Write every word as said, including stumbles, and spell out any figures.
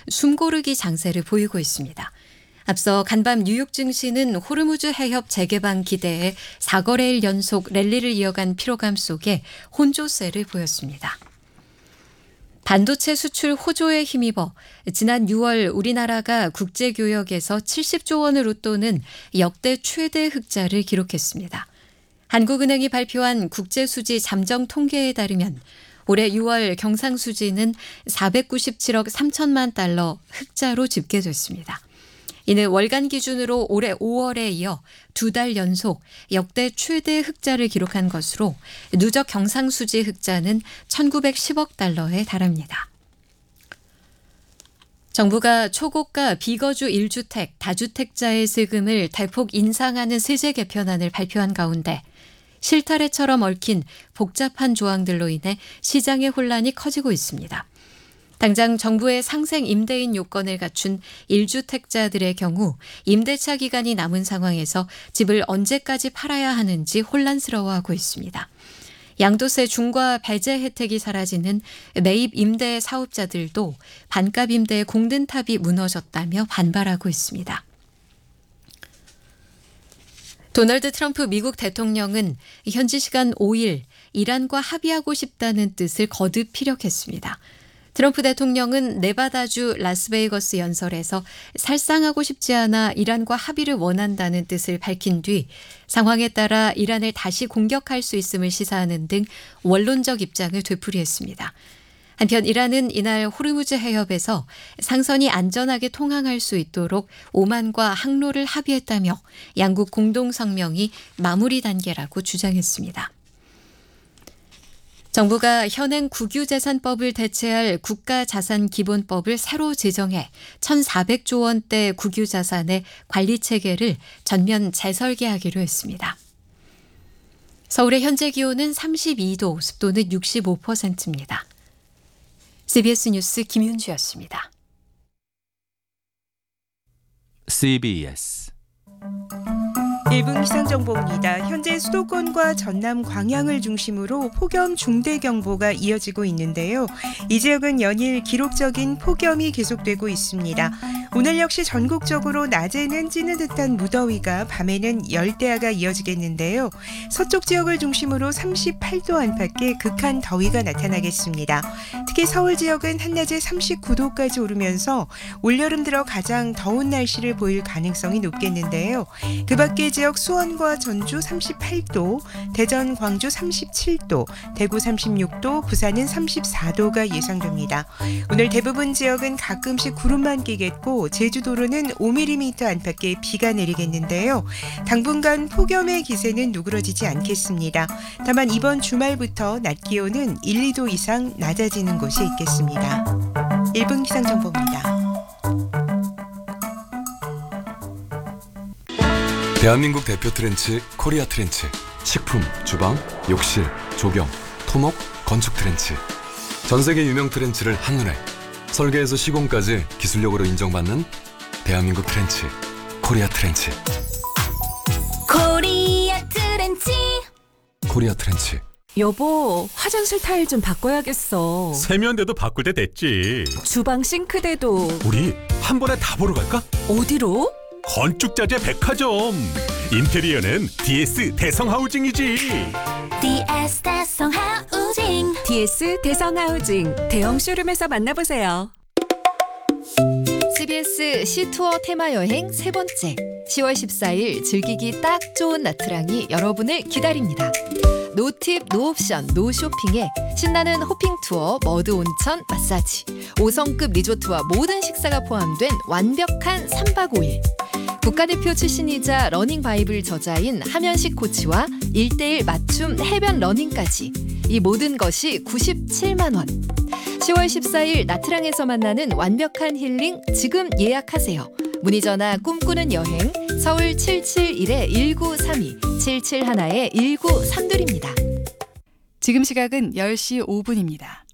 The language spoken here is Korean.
숨고르기 장세를 보이고 있습니다. 앞서 간밤 뉴욕 증시는 호르무즈 해협 재개방 기대에 사 거래일 연속 랠리를 이어간 피로감 속에 혼조세를 보였습니다. 반도체 수출 호조에 힘입어 지난 유월 우리나라가 국제교역에서 칠십조 원을 웃도는 역대 최대 흑자를 기록했습니다. 한국은행이 발표한 국제수지 잠정 통계에 따르면 올해 유월 경상수지는 사백구십칠억 삼천만 달러 흑자로 집계됐습니다. 이는 월간 기준으로 올해 오월에 이어 두 달 연속 역대 최대 흑자를 기록한 것으로 누적 경상수지 흑자는 천구백십억 달러에 달합니다. 정부가 초고가 비거주 일 주택, 다주택자의 세금을 대폭 인상하는 세제 개편안을 발표한 가운데 실타래처럼 얽힌 복잡한 조항들로 인해 시장의 혼란이 커지고 있습니다. 당장 정부의 상생 임대인 요건을 갖춘 일 주택자들의 경우 임대차 기간이 남은 상황에서 집을 언제까지 팔아야 하는지 혼란스러워하고 있습니다. 양도세 중과 배제 혜택이 사라지는 매입 임대 사업자들도 반값 임대의 공든탑이 무너졌다며 반발하고 있습니다. 도널드 트럼프 미국 대통령은 현지 시간 오일 이란과 합의하고 싶다는 뜻을 거듭 피력했습니다. 트럼프 대통령은 네바다주 라스베이거스 연설에서 살상하고 싶지 않아 이란과 합의를 원한다는 뜻을 밝힌 뒤 상황에 따라 이란을 다시 공격할 수 있음을 시사하는 등 원론적 입장을 되풀이했습니다. 한편 이란은 이날 호르무즈 해협에서 상선이 안전하게 통항할 수 있도록 오만과 항로를 합의했다며 양국 공동성명이 마무리 단계라고 주장했습니다. 정부가 현행 국유재산법을 대체할 국가자산기본법을 새로 제정해 천사백조 원대 국유자산의 관리체계를 전면 재설계하기로 했습니다. 서울의 현재 기온은 삼십이도, 습도는 육십오 퍼센트입니다. 씨비에스 뉴스 김윤주였습니다. 씨비에스 일 분 기상정보입니다. 현재 수도권과 전남 광양을 중심으로 폭염 중대경보가 이어지고 있는데요. 이 지역은 연일 기록적인 폭염이 계속되고 있습니다. 오늘 역시 전국적으로 낮에는 찌는 듯한 무더위가 밤에는 열대야가 이어지겠는데요. 서쪽 지역을 중심으로 삼십팔도 안팎의 극한 더위가 나타나겠습니다. 특히 서울 지역은 한낮에 삼십구도까지 오르면서 올여름 들어 가장 더운 날씨를 보일 가능성이 높겠는데요. 그 밖의 지역 수원과 전주 삼십팔도, 대전, 광주 삼십칠도, 대구 삼십육도, 부산은 삼십사도가 예상됩니다. 오늘 대부분 지역은 가끔씩 구름만 끼겠고 제주도로는 오 밀리미터 안팎의 비가 내리겠는데요. 당분간 폭염의 기세는 누그러지지 않겠습니다. 다만 이번 주말부터 낮 기온은 일, 이도 이상 낮아지는 곳이 있겠습니다. 일 분 기상정보입니다. 대한민국 대표 트렌치 코리아 트렌치. 식품, 주방, 욕실, 조경, 토목, 건축 트렌치. 전 세계 유명 트렌치를 한눈에 설계에서 시공까지 기술력으로 인정받는 대한민국 트렌치 코리아 트렌치. 코리아 트렌치. 코리아 트렌치. 여보, 화장실 타일 좀 바꿔야겠어. 세면대도 바꿀 때 됐지. 주방 싱크대도. 우리 한 번에 다 보러 갈까? 어디로? 건축자재 백화점. 인테리어는 디에스 대성하우징이지. 디에스 대성하우징. 디에스 대성하우징 대형 쇼룸에서 만나보세요. 씨비에스 시투어 테마여행 세 번째, 시월 십사일 즐기기 딱 좋은 나트랑이 여러분을 기다립니다. 노팁, 노옵션, 노쇼핑에 신나는 호핑 투어, 머드 온천, 마사지, 오 성급 리조트와 모든 식사가 포함된 완벽한 삼박 오일. 국가대표 출신이자 러닝 바이블 저자인 함현식 코치와 일대일 맞춤 해변 러닝까지 이 모든 것이 구십칠만 원. 시월 십사일 나트랑에서 만나는 완벽한 힐링 지금 예약하세요. 문의 전화 꿈꾸는 여행 서울 칠칠일 일구삼이 칠칠일 일구삼이입니다. 지금 시각은 열 시 오 분입니다.